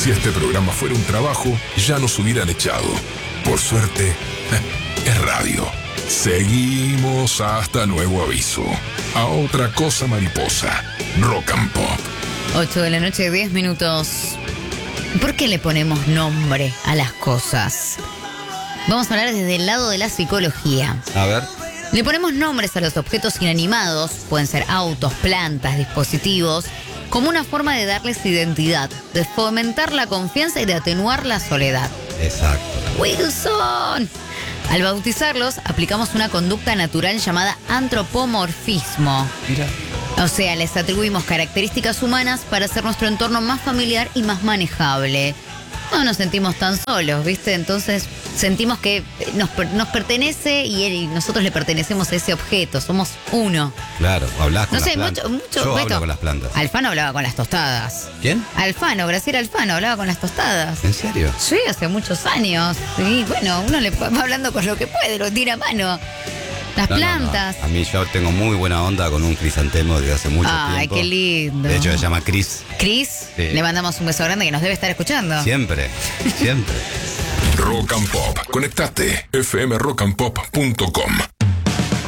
Si este programa fuera un trabajo, ya nos hubieran echado. Por suerte, es radio. Seguimos hasta nuevo aviso. A otra cosa mariposa. Rock and Pop. 8 de la noche, 10 minutos. ¿Por qué le ponemos nombre a las cosas? Vamos a hablar desde el lado de la psicología. A ver. Le ponemos nombres a los objetos inanimados, pueden ser autos, plantas, dispositivos, como una forma de darles identidad, de fomentar la confianza y de atenuar la soledad. Exacto. Wilson. Al bautizarlos, aplicamos una conducta natural llamada antropomorfismo. Mira. O sea, les atribuimos características humanas para hacer nuestro entorno más familiar y más manejable. No nos sentimos tan solos, ¿viste? Entonces sentimos que nos pertenece y nosotros le pertenecemos a ese objeto, somos uno. Claro, hablás con No las sé, plantas. mucho. Yo Beto, hablo con las plantas. Alfano hablaba con las tostadas. ¿Quién? Alfano, Graciela Alfano hablaba con las tostadas. ¿En serio? Sí, hace muchos años. Y bueno, uno le va hablando con lo que puede, lo tira a mano. Las plantas. No. A mí yo tengo muy buena onda con un crisantemo desde hace mucho tiempo. Ay, qué lindo. De hecho, se llama Cris. Cris, Sí. le mandamos un beso grande que nos debe estar escuchando. Siempre, siempre. Rock and Pop. Conectate. fmrockandpop.com